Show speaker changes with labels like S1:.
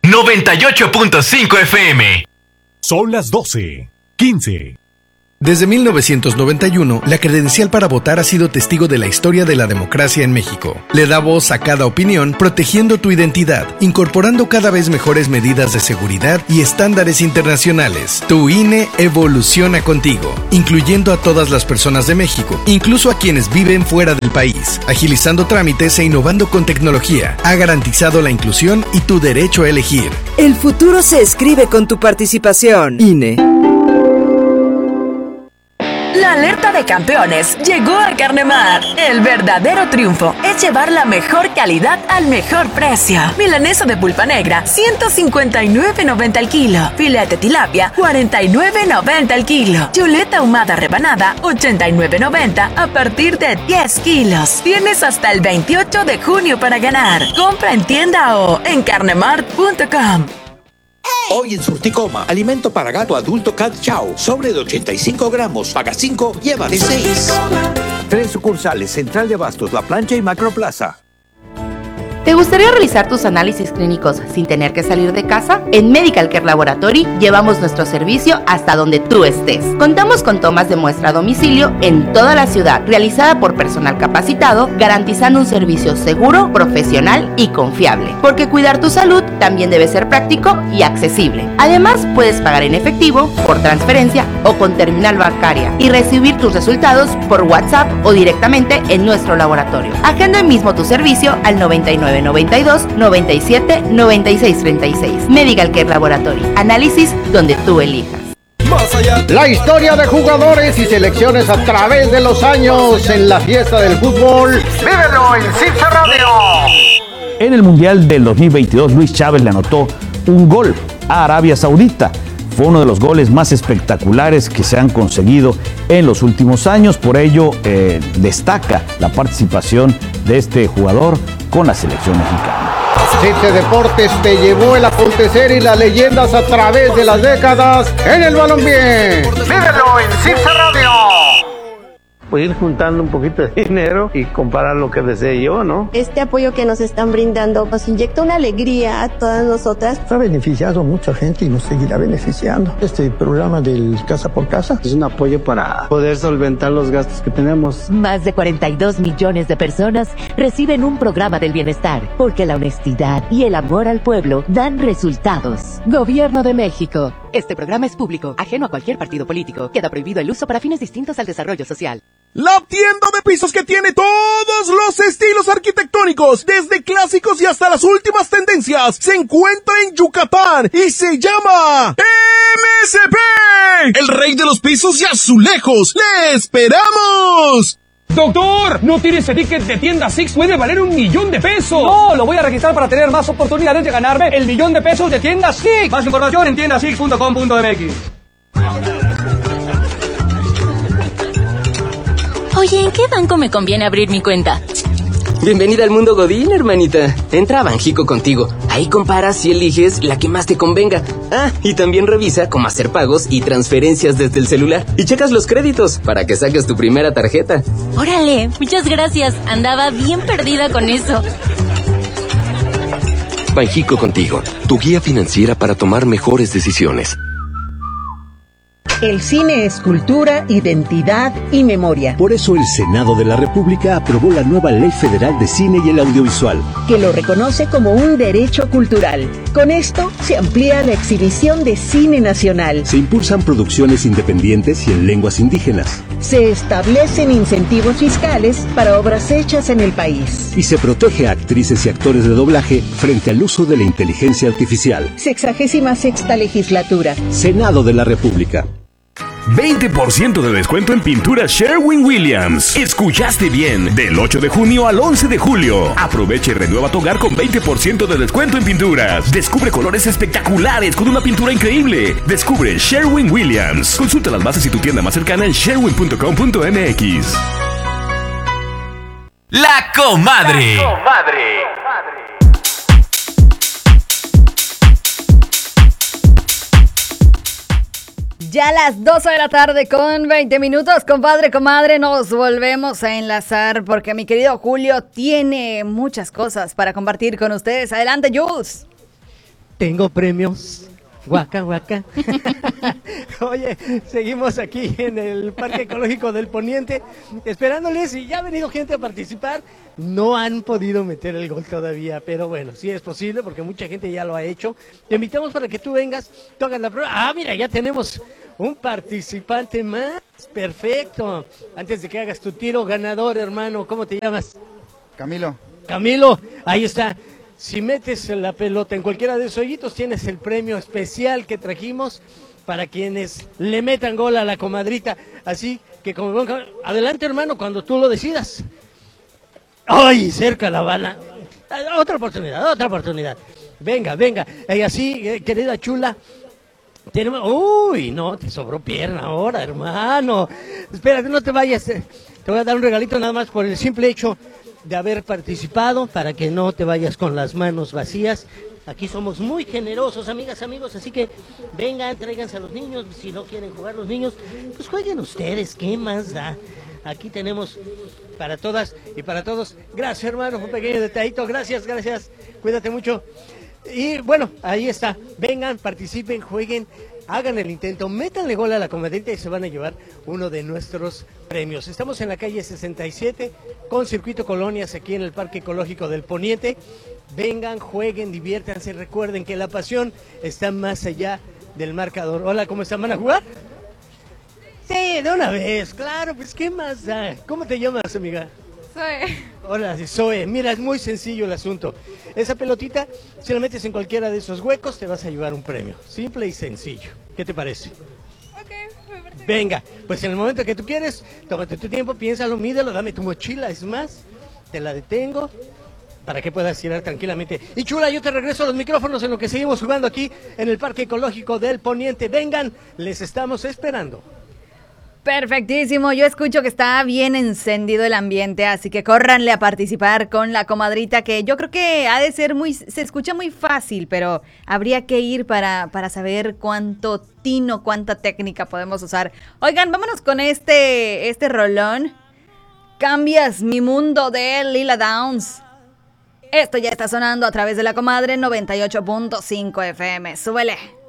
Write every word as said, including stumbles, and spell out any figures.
S1: noventa y ocho punto cinco F M.
S2: Son las doce quince.
S3: Desde mil novecientos noventa y uno, la credencial para votar ha sido testigo de la historia de la democracia en México. Le da voz a cada opinión, protegiendo tu identidad, incorporando cada vez mejores medidas de seguridad y estándares internacionales. Tu I N E evoluciona contigo, incluyendo a todas las personas de México, incluso a quienes viven fuera del país, agilizando trámites e innovando con tecnología. Ha garantizado la inclusión y tu derecho a elegir.
S4: El futuro se escribe con tu participación. I N E.
S5: La alerta de campeones llegó a Carnemar. El verdadero triunfo es llevar la mejor calidad al mejor precio. Milanesa de pulpa negra, ciento cincuenta y nueve noventa el kilo. Filete tilapia, cuarenta y nueve noventa el kilo. Chuleta ahumada rebanada, ochenta y nueve noventa a partir de diez kilos. Tienes hasta el veintiocho de junio para ganar. Compra en tienda o en carnemart punto com.
S6: Hoy en Surticoma, alimento para gato adulto Cat Chow, sobre de ochenta y cinco gramos, paga cinco, llévate seis. Tres sucursales, Central de Abastos, La Plancha y Macroplaza.
S7: ¿Te gustaría realizar tus análisis clínicos sin tener que salir de casa? En Medical Care Laboratory llevamos nuestro servicio hasta donde tú estés. Contamos con tomas de muestra a domicilio en toda la ciudad, realizada por personal capacitado, garantizando un servicio seguro, profesional y confiable. Porque cuidar tu salud también debe ser práctico y accesible. Además, puedes pagar en efectivo, por transferencia o con terminal bancaria y recibir tus resultados por WhatsApp o directamente en nuestro laboratorio. Agenda hoy mismo tu servicio al noventa y nueve noventa y dos noventa y siete noventa y seis treinta y seis. Medical Care Laboratory. Análisis donde tú elijas.
S8: La historia de jugadores y selecciones a través de los años en la fiesta del fútbol. ¡Vívelo en Cince Radio!
S9: En el Mundial del dos mil veintidós, Luis Chávez le anotó un gol a Arabia Saudita. Fue uno de los goles más espectaculares que se han conseguido en los últimos años. Por ello, eh, destaca la participación de este jugador con la selección mexicana.
S8: Cince Deportes te llevó el acontecer y las leyendas a través de las décadas en el balompié. ¡Vívelo en Cince Radio!
S10: Pues ir juntando un poquito de dinero y comparar lo que desee yo, ¿no?
S11: Este apoyo que nos están brindando nos inyecta una alegría a todas nosotras.
S12: Ha beneficiado a mucha gente y nos seguirá beneficiando. Este programa del Casa por Casa
S10: es un apoyo para poder solventar los gastos que tenemos.
S13: Más de cuarenta y dos millones de personas reciben un programa del bienestar, porque la honestidad y el amor al pueblo dan resultados. Gobierno de México. Este programa es público, ajeno a cualquier partido político. Queda prohibido el uso para fines distintos al desarrollo social.
S14: La tienda de pisos que tiene todos los estilos arquitectónicos, desde clásicos y hasta las últimas tendencias, se encuentra en Yucatán y se llama M S P, el rey de los pisos y azulejos. ¡Le esperamos!
S15: ¡Doctor! ¿No tiene ese ticket de tienda Six? ¡Puede valer un millón de pesos! ¡No! Lo voy a registrar para tener más oportunidades de ganarme el millón de pesos de tienda Six. Más información en tienda six punto com punto m x.
S16: Oye, ¿en qué banco me conviene abrir mi cuenta?
S17: Bienvenida al mundo Godín, hermanita. Entra a Banjico contigo. Ahí comparas y eliges la que más te convenga. Ah, y también revisa cómo hacer pagos y transferencias desde el celular. Y checas los créditos para que saques tu primera tarjeta.
S16: Órale, muchas gracias. Andaba bien perdida con eso.
S18: Banjico contigo, tu guía financiera para tomar mejores decisiones.
S19: El cine es cultura, identidad y memoria.
S20: Por eso el Senado de la República aprobó la nueva Ley Federal de Cine y el Audiovisual,
S19: que lo reconoce como un derecho cultural. Con esto se amplía la exhibición de cine nacional.
S20: Se impulsan producciones independientes y en lenguas indígenas.
S19: Se establecen incentivos fiscales para obras hechas en el país.
S20: Y se protege a actrices y actores de doblaje frente al uso de la inteligencia artificial.
S19: Sexagésima sexta legislatura.
S20: Senado de la República.
S2: veinte por ciento de descuento en pintura Sherwin-Williams. Escuchaste bien, del ocho de junio al once de julio. Aprovecha y renueva tu hogar con veinte por ciento de descuento en pinturas. Descubre colores espectaculares con una pintura increíble. Descubre Sherwin-Williams. Consulta las bases y tu tienda más cercana en sherwin punto com punto m x.
S1: La Comadre.
S8: La Comadre.
S21: Ya a las doce de la tarde con veinte minutos, compadre, comadre, nos volvemos a enlazar porque mi querido Julio tiene muchas cosas para compartir con ustedes. Adelante, Jules.
S3: tengo premios. Guaca, guaca. Oye, seguimos aquí en el Parque Ecológico del Poniente, esperándoles, y ya ha venido gente a participar. No han podido meter el gol todavía, pero bueno, sí es posible porque mucha gente ya lo ha hecho. Te invitamos para que tú vengas, tú hagas la prueba. Ah, mira, ya tenemos un participante más. Perfecto. Antes de que hagas tu tiro ganador, hermano, ¿cómo te llamas?
S22: Camilo.
S3: Camilo, ahí está. Si metes la pelota en cualquiera de esos hoyitos, tienes el premio especial que trajimos para quienes le metan gol a la comadrita. Así que, como adelante, hermano, cuando tú lo decidas. ¡Ay, cerca la bala! Otra oportunidad, otra oportunidad. Venga, venga. Y así, eh, querida chula, tenemos... ¡Uy, no! Te sobró pierna ahora, hermano. Espérate, no te vayas. Te voy a dar un regalito nada más por el simple hecho de haber participado, para que no te vayas con las manos vacías. Aquí somos muy generosos, amigas, amigos, así que vengan, tráiganse a los niños. Si no quieren jugar los niños, pues jueguen ustedes, ¿qué más da? Aquí tenemos para todas y para todos. Gracias, hermano, un pequeño detallito, gracias, gracias, cuídate mucho. Y bueno, ahí está, vengan, participen, jueguen, hagan el intento, métanle gol a la comadrita y se van a llevar uno de nuestros premios. Estamos en la calle sesenta y siete con Circuito Colonias, aquí en el Parque Ecológico del Poniente. Vengan, jueguen, diviértanse, recuerden que la pasión está más allá del marcador. Hola, ¿cómo están? ¿Van a jugar? Sí, de una vez, claro, pues ¿qué más da? ¿Cómo te llamas, amiga?
S23: Zoe.
S3: Hola, Zoe. Mira, es muy sencillo el asunto. Esa pelotita, si la metes en cualquiera de esos huecos, te vas a llevar un premio. Simple y sencillo. ¿Qué te parece?
S23: Ok, me parece.
S3: Venga, pues en el momento que tú quieres, tómate tu tiempo, piénsalo, mídelo, dame tu mochila, es más, te la detengo para que puedas tirar tranquilamente. Y chula, yo te regreso a los micrófonos en lo que seguimos jugando aquí en el Parque Ecológico del Poniente. Vengan, les estamos esperando.
S21: Perfectísimo, yo escucho que está bien encendido el ambiente, así que córranle a participar con la comadrita, que yo creo que ha de ser muy, se escucha muy fácil, pero habría que ir para, para saber cuánto tino, cuánta técnica podemos usar. Oigan, vámonos con este, este rolón. Cambias mi mundo de Lila Downs. Esto ya está sonando a través de la comadre noventa y ocho punto cinco F M. Súbele.